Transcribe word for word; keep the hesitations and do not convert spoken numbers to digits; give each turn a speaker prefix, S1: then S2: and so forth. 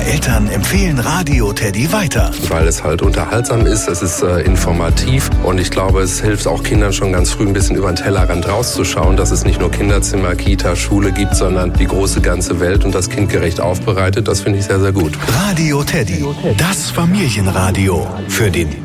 S1: Eltern empfehlen Radio Teddy weiter.
S2: Weil es halt unterhaltsam ist, es ist äh, informativ und ich glaube, es hilft auch Kindern schon ganz früh ein bisschen über den Tellerrand rauszuschauen, dass es nicht nur Kinderzimmer, Kita, Schule gibt, sondern die große ganze Welt und das kindgerecht aufbereitet. Das finde ich sehr, sehr gut.
S1: Radio Teddy, das Familienradio für den